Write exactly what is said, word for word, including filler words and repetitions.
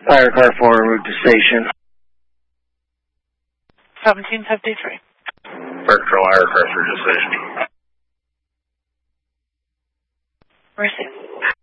Fire car four, en route to station. seventeen fifty-three. Fire control, air car three to station. Receive.